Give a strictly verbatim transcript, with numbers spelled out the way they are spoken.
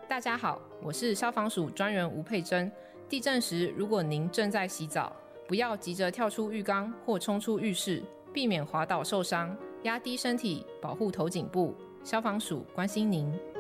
大家好，我是消防署专员吴佩珍。地震时，如果您正在洗澡，不要急着跳出浴缸或冲出浴室，避免滑倒受伤，压低身体，保护头颈部。消防署关心您。